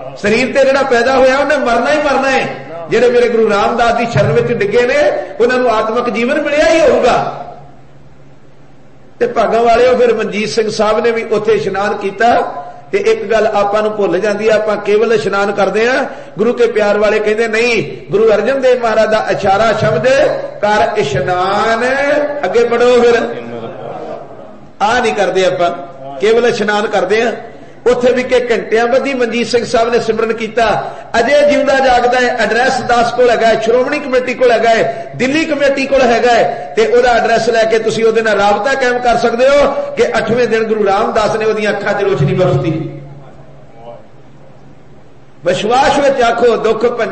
शरीर ते जिहड़ा पैदा होया उन्हें मरना ही मरना है। जिहड़े मेरे गुरु रामदास की शरण विच डिगे ने उन्होंने आत्मक जीवन मिलिया ही होगा। ते भागां वालिओ फिर मनजीत सिंह साहब ने भी उत्थे इशनान कीता। ते एक गल आपां नूं भुल जांदी है, आपां केवल इशनान करदे आ। गुरु के प्यार वाले कहंदे नहीं, गुरु अर्जन देव महाराज दा इशारा शब्द कर इशनान, अगे बढ़ो। फिर आ नहीं करदे, आपां केवल इशनान करदे आ। उत्थे भी के घंटियां बधी मनजीत सिंह साहब ने सिमरन किया। अजे जिंदा जागदा है। एड्रैस दास कोल हैगा, श्रोमणी कमेटी कोल हैगा, दिल्ली कमेटी कोल हैगा, ते ओहदा एड्रैस लैके तुसीं ओहदे नाल राबता कायम कर सकदे हो कि 8वें दिन गुरु रामदास ने ओहदियां अखां 'च रोशनी बरसती। विश्वास विच आखो दुख